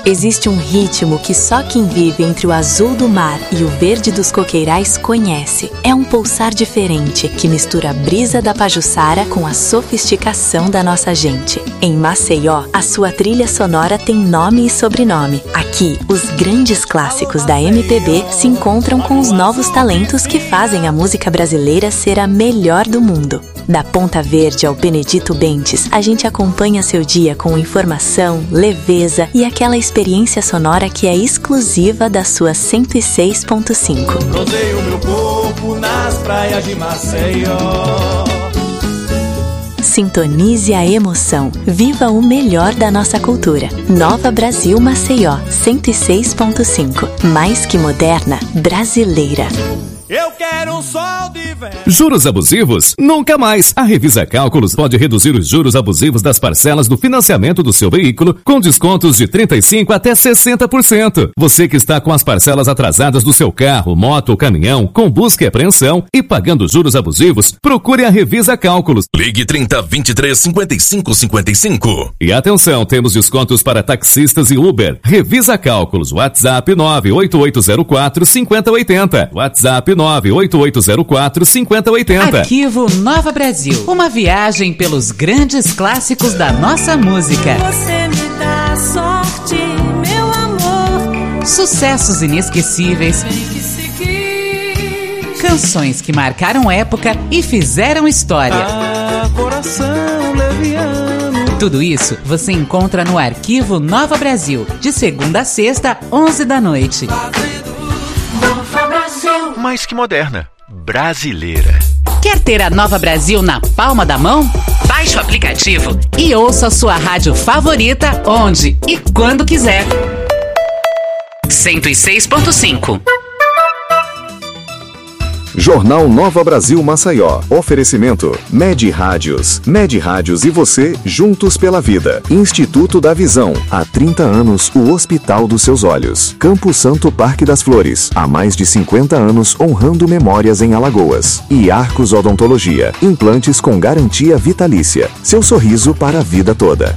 Existe um ritmo que só quem vive entre o azul do mar e o verde dos coqueirais conhece. É um pulsar diferente que mistura a brisa da Pajuçara com a sofisticação da nossa gente. Em Maceió, a sua trilha sonora tem nome e sobrenome. Aqui, os grandes clássicos da MPB se encontram com os novos talentos que fazem a música brasileira ser a melhor do mundo. Da Ponta Verde ao Benedito Bentes, a gente acompanha seu dia com informação, leveza e aquela experiência sonora que é exclusiva da sua 106.5. Rodeio meu corpo nas praias de Maceió. Sintonize a emoção. Viva o melhor da nossa cultura. Nova Brasil Maceió, 106.5. Mais que moderna, brasileira. Eu quero um sol de verão. Juros abusivos? Nunca mais! A Revisa Cálculos pode reduzir os juros abusivos das parcelas do financiamento do seu veículo com descontos de 35% até 60%. Você que está com as parcelas atrasadas do seu carro, moto ou caminhão, com busca e apreensão e pagando juros abusivos, procure a Revisa Cálculos. Ligue 30 23 55 55. E atenção, temos descontos para taxistas e Uber. Revisa Cálculos. WhatsApp 98804 5080. WhatsApp 98804 5080. Arquivo Nova Brasil. Uma viagem pelos grandes clássicos da nossa música. Você me dá sorte, meu amor. Sucessos inesquecíveis. Tem que seguir. Canções que marcaram época e fizeram história. Coração leviano. Tudo isso você encontra no Arquivo Nova Brasil, de segunda a sexta, 11 da noite. Nova Brasil. Mais que moderna, brasileira. Quer ter a Nova Brasil na palma da mão? Baixe o aplicativo e ouça a sua rádio favorita onde e quando quiser. 106.5. Jornal Nova Brasil Maceió. Oferecimento Med Rádios. Med Rádios e você, juntos pela vida. Instituto da Visão. Há 30 anos, o hospital dos seus olhos. Campo Santo Parque das Flores. Há mais de 50 anos, honrando memórias em Alagoas. E Arcos Odontologia. Implantes com garantia vitalícia. Seu sorriso para a vida toda.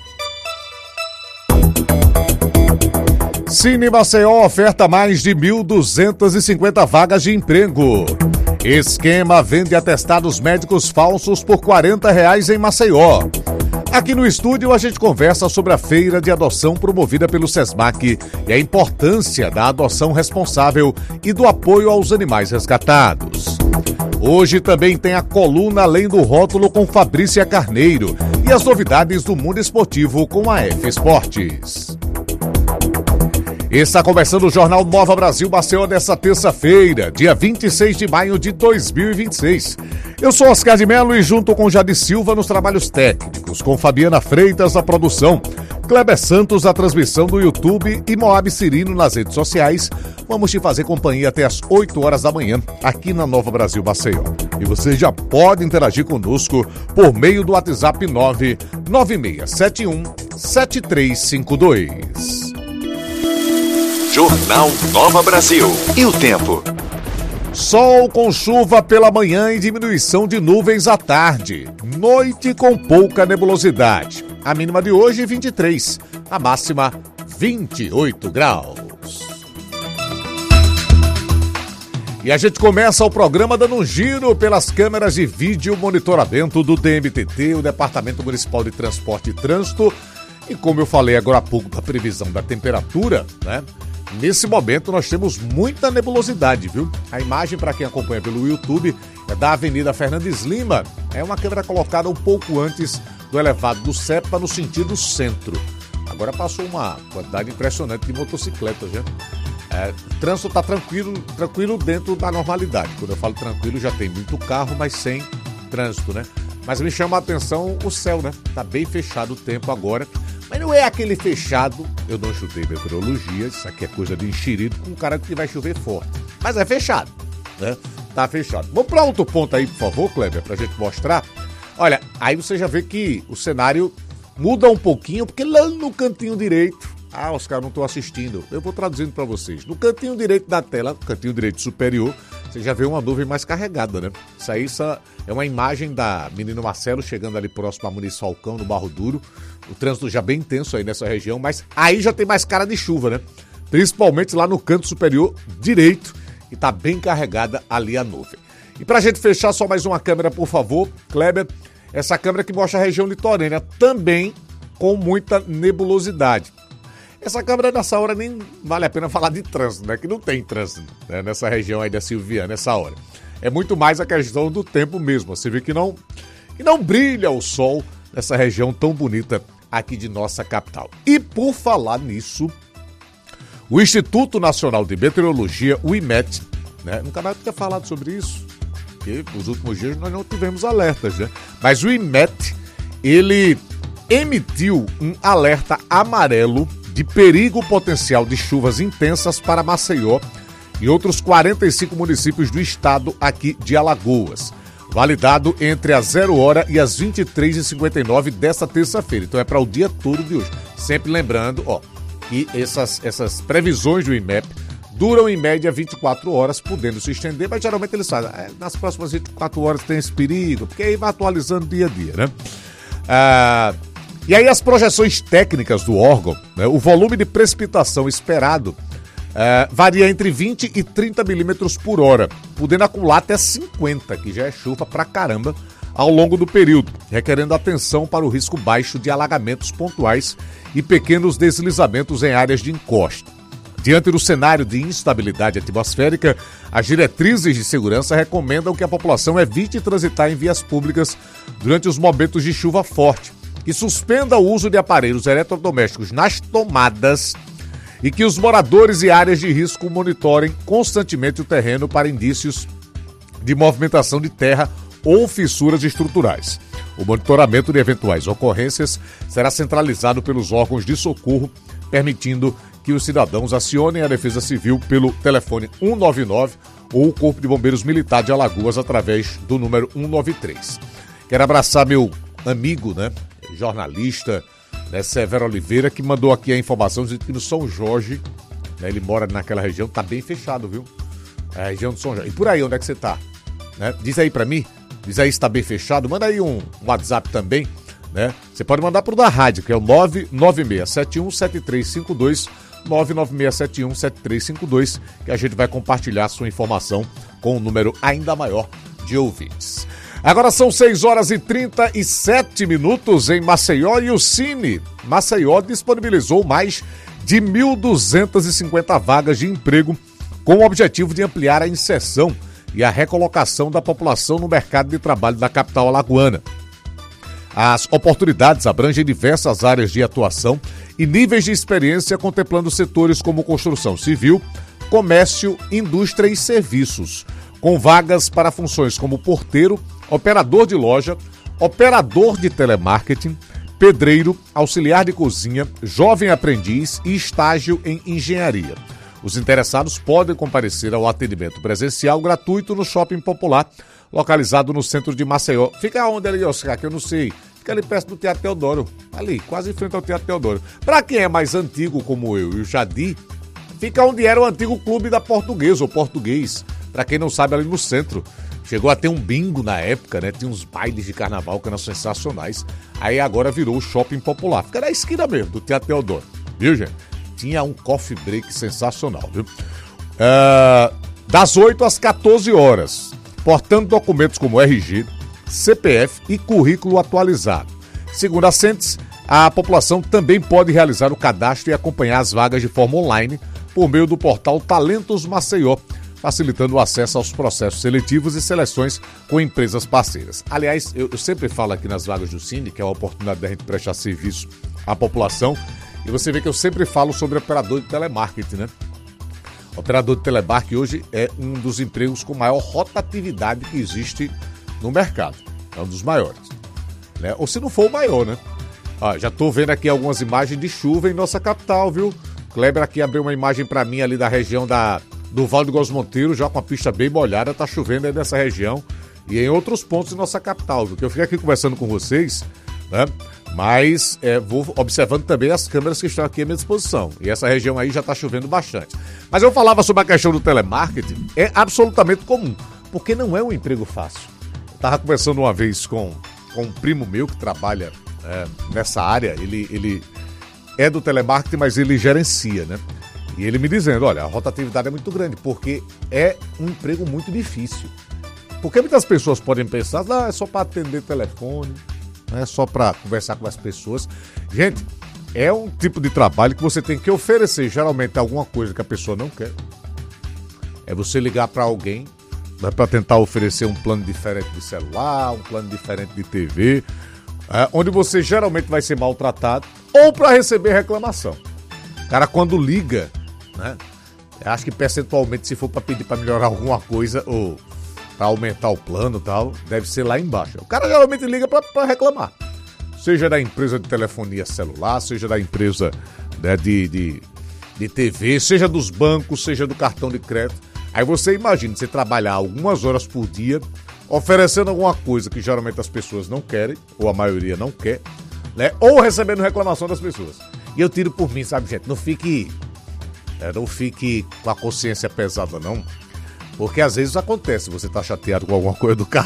Cine Maceió oferta mais de 1.250 vagas de emprego. Esquema vende atestados médicos falsos por R$40 em Maceió. Aqui no estúdio a gente conversa sobre a feira de adoção promovida pelo SESMAC e a importância da adoção responsável e do apoio aos animais resgatados. Hoje também tem a coluna Além do Rótulo com Fabrícia Carneiro e as novidades do mundo esportivo com a F Esportes. Está começando o Jornal Nova Brasil Maceió dessa terça-feira, dia 26 de maio de 2026. Eu sou Oscar de Melo e junto com Jade Silva nos trabalhos técnicos, com Fabiana Freitas na produção, Kleber Santos na transmissão do YouTube e Moab Cirino nas redes sociais, vamos te fazer companhia até as 8 horas da manhã, aqui na Nova Brasil Maceió. E você já pode interagir conosco por meio do WhatsApp 99671-7352. Jornal Nova Brasil. E o tempo? Sol com chuva pela manhã e diminuição de nuvens à tarde. Noite com pouca nebulosidade. A mínima de hoje 23, a máxima 28 graus. E a gente começa o programa dando um giro pelas câmeras de vídeo monitoramento do DMTT, o Departamento Municipal de Transporte e Trânsito. E como eu falei agora há pouco da previsão da temperatura, né? Nesse momento nós temos muita nebulosidade, viu? A imagem, para quem acompanha pelo YouTube, é da Avenida Fernandes Lima. É uma câmera colocada um pouco antes do elevado do CEPA no sentido centro. Agora passou uma quantidade impressionante de motocicletas, né? O trânsito está tranquilo dentro da normalidade. Quando eu falo tranquilo, já tem muito carro, mas sem trânsito, né? Mas me chama a atenção o céu, né? Tá bem fechado o tempo agora. Mas não é aquele fechado, eu não estudei meteorologia, isso aqui é coisa de enxerido com um cara que vai chover forte. Mas é fechado, né? Tá fechado. Vamos para outro ponto aí, por favor, Kleber, pra gente mostrar. Olha, aí você já vê que o cenário muda um pouquinho, porque lá no cantinho direito, os caras não estão assistindo, eu vou traduzindo para vocês. No cantinho direito da tela, cantinho direito superior, você já vê uma nuvem mais carregada, né? Isso é uma imagem da Menino Marcelo chegando ali próximo a Muniz Falcão, no Barro Duro. O trânsito já bem intenso aí nessa região, mas aí já tem mais cara de chuva, né? Principalmente lá no canto superior direito, e tá bem carregada ali a nuvem. E pra gente fechar, só mais uma câmera, por favor, Kleber. Essa câmera que mostra a região litorânea, também com muita nebulosidade. Essa câmera nessa hora nem vale a pena falar de trânsito, né? Que não tem trânsito, né? Nessa região aí da Silviana, nessa hora. É muito mais a questão do tempo mesmo. Você vê que não brilha o sol nessa região tão bonita aqui de nossa capital. E por falar nisso, o Instituto Nacional de Meteorologia, o IMET, né? Nunca mais tinha falado sobre isso, porque nos últimos dias nós não tivemos alertas, né? Mas o IMET, ele emitiu um alerta amarelo de perigo potencial de chuvas intensas para Maceió e outros 45 municípios do estado aqui de Alagoas, validado entre as 0h e as 23h59 desta terça-feira. Então é para o dia todo de hoje. Sempre lembrando, que essas previsões do IMEP duram em média 24 horas, podendo se estender, mas geralmente eles fazem, nas próximas 24 horas tem esse perigo, porque aí vai atualizando dia a dia, né? E aí as projeções técnicas do órgão, né, o volume de precipitação esperado varia entre 20 e 30 milímetros por hora, podendo acumular até 50, que já é chuva pra caramba, ao longo do período, requerendo atenção para o risco baixo de alagamentos pontuais e pequenos deslizamentos em áreas de encosta. Diante do cenário de instabilidade atmosférica, as diretrizes de segurança recomendam que a população evite transitar em vias públicas durante os momentos de chuva forte, que suspenda o uso de aparelhos eletrodomésticos nas tomadas e que os moradores e áreas de risco monitorem constantemente o terreno para indícios de movimentação de terra ou fissuras estruturais. O monitoramento de eventuais ocorrências será centralizado pelos órgãos de socorro, permitindo que os cidadãos acionem a Defesa Civil pelo telefone 199 ou o Corpo de Bombeiros Militar de Alagoas através do número 193. Quero abraçar meu amigo, né, jornalista, né, Severo Oliveira, que mandou aqui a informação dizendo que no São Jorge, né, ele mora naquela região, tá bem fechado, viu? É a região do São Jorge. E por aí, onde é que você tá? Né? Diz aí pra mim, diz aí se tá bem fechado, manda aí um WhatsApp também, né? Você pode mandar pro da rádio, que é o 996717352, 996717352, que a gente vai compartilhar sua informação com um número ainda maior de ouvintes. Agora são 6h37 em Maceió e o Cine Maceió disponibilizou mais de 1.250 vagas de emprego com o objetivo de ampliar a inserção e a recolocação da população no mercado de trabalho da capital alagoana. As oportunidades abrangem diversas áreas de atuação e níveis de experiência, contemplando setores como construção civil, comércio, indústria e serviços, com vagas para funções como porteiro, operador de loja, operador de telemarketing, pedreiro, auxiliar de cozinha, jovem aprendiz e estágio em engenharia. Os interessados podem comparecer ao atendimento presencial gratuito no Shopping Popular, localizado no centro de Maceió. Fica onde ali, Oscar, que eu não sei. Fica ali perto do Teatro Teodoro. Ali, quase em frente ao Teatro Teodoro. Para quem é mais antigo, como eu e o Jadi, fica onde era o antigo Clube da Portuguesa, ou Português. Para quem não sabe, ali no centro. Chegou a ter um bingo na época, né? Tinha uns bailes de carnaval que eram sensacionais. Aí agora virou o Shopping Popular. Fica na esquina mesmo, do Teatro Teodoro. Viu, gente? Tinha um coffee break sensacional, viu? Das 8 às 14 horas. Portando documentos como RG, CPF e currículo atualizado. Segundo a Centes, a população também pode realizar o cadastro e acompanhar as vagas de forma online por meio do portal Talentos Maceió, facilitando o acesso aos processos seletivos e seleções com empresas parceiras. Aliás, eu sempre falo aqui nas vagas do Cine, que é a oportunidade da gente prestar serviço à população, e você vê que eu sempre falo sobre operador de telemarketing, né? Operador de telemarketing hoje é um dos empregos com maior rotatividade que existe no mercado. É um dos maiores, né? Ou se não for o maior, né? Já tô vendo aqui algumas imagens de chuva em nossa capital, viu? Kleber aqui abriu uma imagem para mim ali da região do Vale do Góes Monteiro, já com a pista bem molhada, tá chovendo aí nessa região e em outros pontos de nossa capital, viu? Que eu fiquei aqui conversando com vocês, né? Mas vou observando também as câmeras que estão aqui à minha disposição. E essa região aí já está chovendo bastante. Mas eu falava sobre a questão do telemarketing, é absolutamente comum, porque não é um emprego fácil. Eu estava conversando uma vez com um primo meu que trabalha nessa área, ele é do telemarketing, mas ele gerencia, né? E ele me dizendo, olha, a rotatividade é muito grande, porque é um emprego muito difícil. Porque muitas pessoas podem pensar, é só para atender telefone, é só para conversar com as pessoas. Gente, é um tipo de trabalho que você tem que oferecer, geralmente alguma coisa que a pessoa não quer. É você ligar para alguém, para tentar oferecer um plano diferente de celular, um plano diferente de TV, onde você geralmente vai ser maltratado, ou para receber reclamação. O cara quando liga, né, acho que percentualmente se for para pedir para melhorar alguma coisa ou para aumentar o plano e tal, deve ser lá embaixo. O cara geralmente liga para reclamar. Seja da empresa de telefonia celular, seja da empresa, né, de TV, seja dos bancos, seja do cartão de crédito. Aí você imagina, você trabalhar algumas horas por dia, oferecendo alguma coisa que geralmente as pessoas não querem, ou a maioria não quer, né, ou recebendo reclamação das pessoas. E eu tiro por mim, sabe, gente? Não fique com a consciência pesada, não. Porque às vezes acontece, você tá chateado com alguma coisa do